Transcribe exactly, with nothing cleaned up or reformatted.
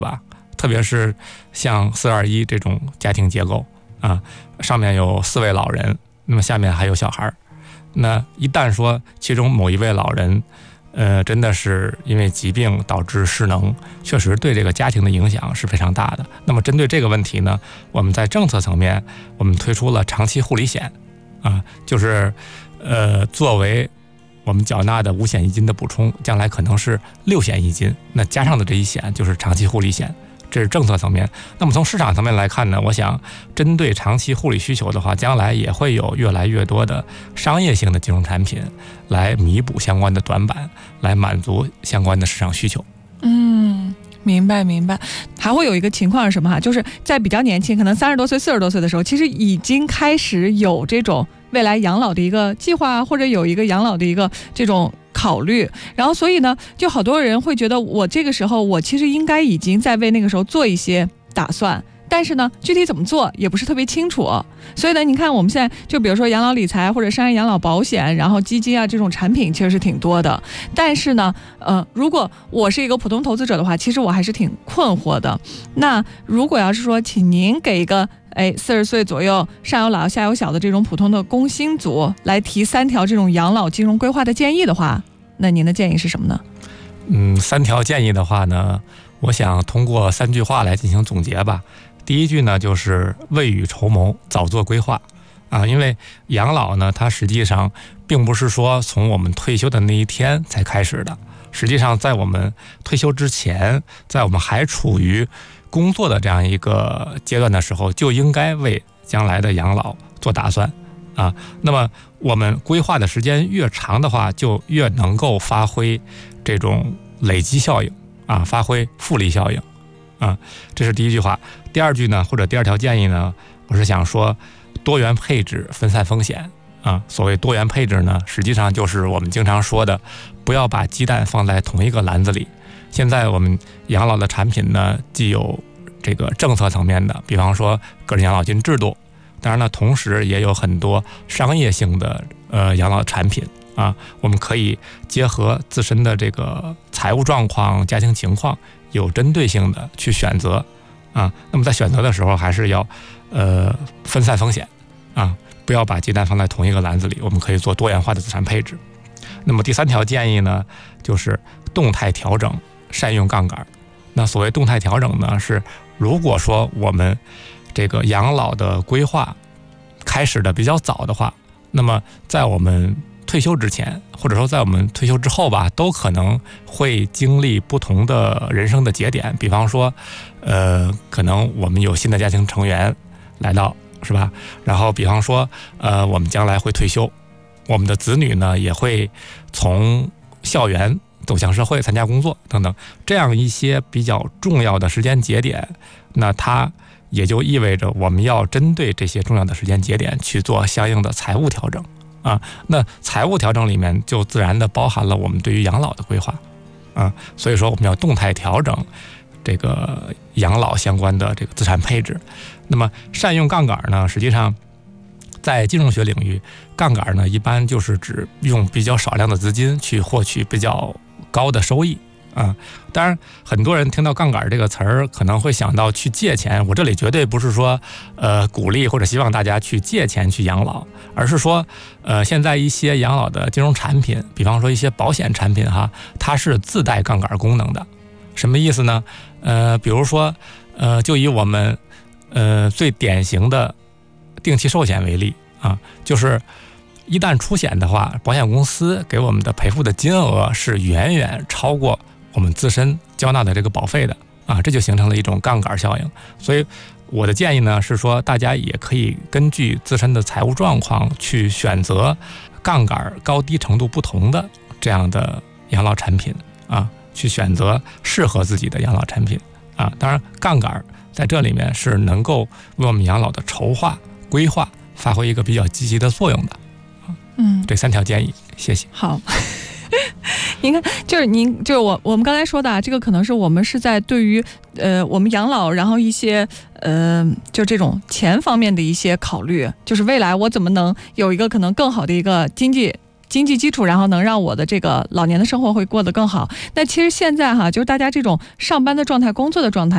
吧？特别是像四二一这种家庭结构啊，上面有四位老人，那么下面还有小孩，那一旦说其中某一位老人呃，真的是因为疾病导致失能，确实对这个家庭的影响是非常大的。那么针对这个问题呢，我们在政策层面，我们推出了长期护理险，啊，就是呃，作为我们缴纳的五险一金的补充，将来可能是六险一金，那加上的这一险就是长期护理险。这是政策层面。那么从市场层面来看呢，我想针对长期护理需求的话，将来也会有越来越多的商业性的金融产品来弥补相关的短板，来满足相关的市场需求。 嗯，明白明白。还会有一个情况是什么哈？就是在比较年轻，可能三十多岁、四十多岁的时候，其实已经开始有这种未来养老的一个计划，或者有一个养老的一个这种考虑，然后所以呢，就好多人会觉得我这个时候我其实应该已经在为那个时候做一些打算，但是呢，具体怎么做也不是特别清楚。所以呢，你看我们现在就比如说养老理财或者商业养老保险，然后基金啊这种产品其实是挺多的。但是呢，呃，如果我是一个普通投资者的话，其实我还是挺困惑的。那如果要是说，请您给一个哎，四十岁左右，上有老下有小的这种普通的工薪族来提三条这种养老金融规划的建议的话，那您的建议是什么呢？ 嗯，三条建议的话呢，我想通过三句话来进行总结吧。第一句呢，就是未雨绸缪，早做规划啊。因为养老呢，它实际上并不是说从我们退休的那一天才开始的，实际上在我们退休之前，在我们还处于工作的这样一个阶段的时候，就应该为将来的养老做打算啊。那么我们规划的时间越长的话，就越能够发挥这种累积效应啊，发挥复利效应啊。这是第一句话。第二句呢，或者第二条建议呢，我是想说多元配置，分散风险啊。所谓多元配置呢，实际上就是我们经常说的，不要把鸡蛋放在同一个篮子里。现在我们养老的产品呢，既有这个政策层面的，比方说个人养老金制度，当然呢，同时也有很多商业性的呃养老产品啊，我们可以结合自身的这个财务状况、家庭情况，有针对性的去选择啊。那么在选择的时候，还是要呃分散风险啊，不要把鸡蛋放在同一个篮子里，我们可以做多元化的资产配置。那么第三条建议呢，就是动态调整，善用杠杆。那所谓动态调整呢，是如果说我们这个养老的规划开始的比较早的话，那么在我们退休之前，或者说在我们退休之后吧，都可能会经历不同的人生的节点。比方说，呃，可能我们有新的家庭成员来到，是吧？然后比方说，呃，我们将来会退休，我们的子女呢也会从校园走向社会，参加工作等等，这样一些比较重要的时间节点，那它也就意味着我们要针对这些重要的时间节点去做相应的财务调整啊。那财务调整里面就自然的包含了我们对于养老的规划啊，所以说我们要动态调整这个养老相关的这个资产配置。那么善用杠杆呢，实际上在金融学领域，杠杆呢一般就是指用比较少量的资金去获取比较高的收益啊。当然很多人听到杠杆这个词儿可能会想到去借钱，我这里绝对不是说呃鼓励或者希望大家去借钱去养老，而是说呃现在一些养老的金融产品，比方说一些保险产品哈，它是自带杠杆功能的。什么意思呢？呃比如说呃就以我们呃最典型的定期寿险为例啊，就是一旦出险的话，保险公司给我们的赔付的金额是远远超过我们自身交纳的这个保费的啊，这就形成了一种杠杆效应。所以我的建议呢是说，大家也可以根据自身的财务状况去选择杠杆高低程度不同的这样的养老产品啊，去选择适合自己的养老产品啊。当然，杠杆在这里面是能够为我们养老的筹划规划发挥一个比较积极的作用的。嗯，这三条建议，谢谢。 好，您看，就是您，就是我，我们刚才说的啊，这个可能是我们是在对于呃我们养老，然后一些呃就这种钱方面的一些考虑，就是未来我怎么能有一个可能更好的一个经济。经济基础，然后能让我的这个老年的生活会过得更好。那其实现在哈，就是大家这种上班的状态、工作的状态。